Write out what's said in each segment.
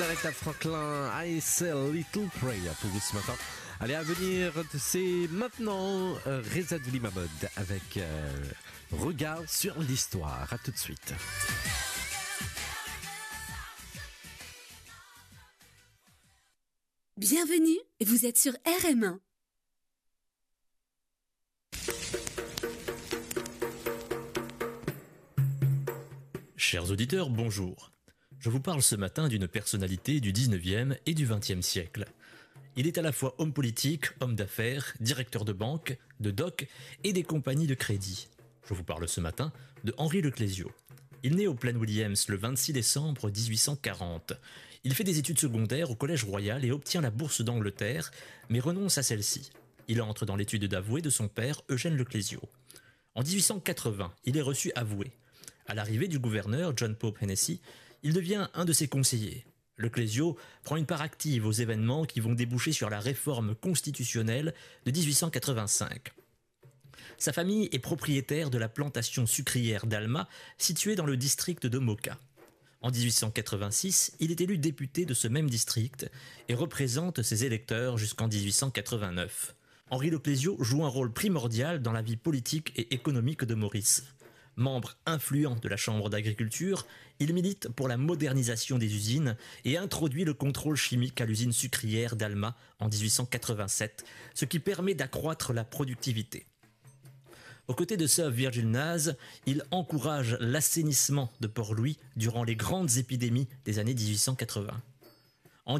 Aretha Franklin, I Say a Little Prayer pour vous ce matin. Allez, à venir, c'est maintenant Reza Dlimamod avec Regard sur l'histoire. À tout de suite. Bienvenue, vous êtes sur RM1. Chers auditeurs, bonjour. Je vous parle ce matin d'une personnalité du 19e et du 20e siècle. Il est à la fois homme politique, homme d'affaires, directeur de banque, de doc et des compagnies de crédit. Je vous parle ce matin de Henri Leclésio. Il naît au Plaine-Williams le 26 décembre 1840. Il fait des études secondaires au Collège Royal et obtient la bourse d'Angleterre, mais renonce à celle-ci. Il entre dans l'étude d'avoué de son père, Eugène Leclésio. En 1880, il est reçu avoué. À l'arrivée du gouverneur John Pope Hennessy, il devient un de ses conseillers. Leclésio prend une part active aux événements qui vont déboucher sur la réforme constitutionnelle de 1885. Sa famille est propriétaire de la plantation sucrière d'Alma, située dans le district de Moka. En 1886, il est élu député de ce même district et représente ses électeurs jusqu'en 1889. Henri Leclésio joue un rôle primordial dans la vie politique et économique de Maurice. Membre influent de la Chambre d'agriculture, il milite pour la modernisation des usines et introduit le contrôle chimique à l'usine sucrière d'Alma en 1887, ce qui permet d'accroître la productivité. Aux côtés de Sir Virgil Naze, il encourage l'assainissement de Port-Louis durant les grandes épidémies des années 1880. En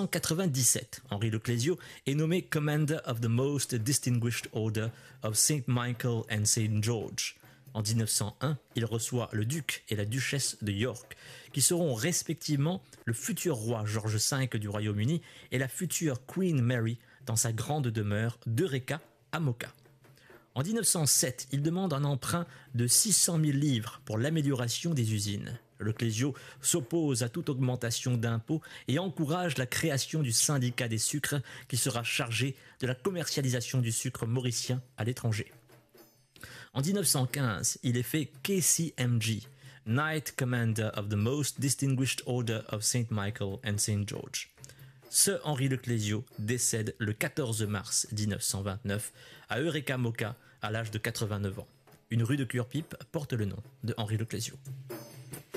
1897, Henri Leclésio est nommé Commander of the Most Distinguished Order of St. Michael and St. George. En 1901, il reçoit le duc et la duchesse de York, qui seront respectivement le futur roi George V du Royaume-Uni et la future Queen Mary dans sa grande demeure d'Eureka à Moka. En 1907, il demande un emprunt de 600 000 livres pour l'amélioration des usines. Leclésio s'oppose à toute augmentation d'impôts et encourage la création du syndicat des sucres qui sera chargé de la commercialisation du sucre mauricien à l'étranger. En 1915, il est fait KCMG, Knight Commander of the Most Distinguished Order of St. Michael and St. George. Ce Henri Leclésio décède le 14 mars 1929 à Eureka Moka à l'âge de 89 ans. Une rue de Curepipe porte le nom de Henri Leclésio.